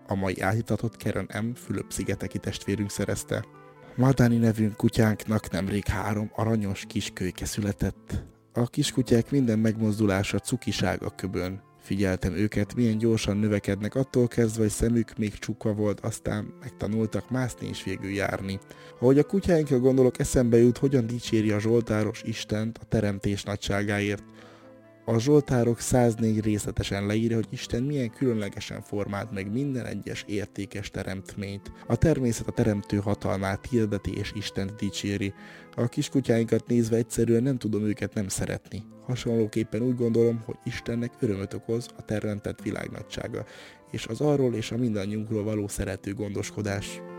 a mai áhítatot Karen M. Fülöp-szigeteki testvérünk szerezte. Madani nevünk kutyánknak nemrég 3 aranyos kiskölyke született. A kiskutyák minden megmozdulása cukiság a köbön. Figyeltem őket, milyen gyorsan növekednek, attól kezdve, hogy szemük még csukva volt, aztán megtanultak mászni és végül járni. Ahogy a kutyáinkra gondolok, eszembe jut, hogyan dicséri a zsoltáros Istent a teremtés nagyságáért. A zsoltárok 104 részletesen leírja, hogy Isten milyen különlegesen formált meg minden egyes értékes teremtményt. A természet a teremtő hatalmát hirdeti és Istent dicséri. A kiskutyáinkat nézve egyszerűen nem tudom őket nem szeretni. Hasonlóképpen úgy gondolom, hogy Istennek örömöt okoz a teremtett világ nagysága, és az arról és a mindannyiunkról való szerető gondoskodás.